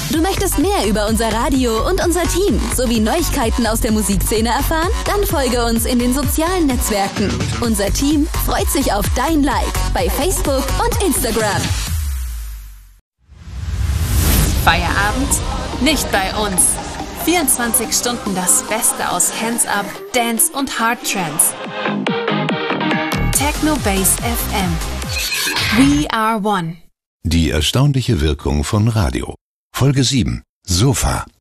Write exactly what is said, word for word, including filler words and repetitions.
Du möchtest mehr über unser Radio und unser Team sowie Neuigkeiten aus der Musikszene erfahren? Dann folge uns in den sozialen Netzwerken. Unser Team freut sich auf dein Like bei Facebook und Instagram. Feierabend? Nicht bei uns. vierundzwanzig Stunden das Beste aus Hands Up, Dance und Hard Trance. Techno Bass F M. We are one. Die erstaunliche Wirkung von Radio. Folge sieben. Sofa.